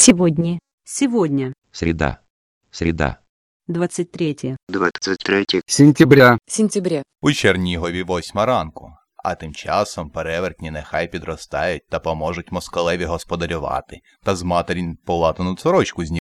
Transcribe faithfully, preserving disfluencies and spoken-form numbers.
Сегодня. Сегодня. Среда. Среда. двадцать третье. двадцять третє сентября, сентября, У Чернігові восьма ранку, а тим часом перевертні нехай підростають та поможуть москалеві господарювати, та з матері полатану сорочку знімати.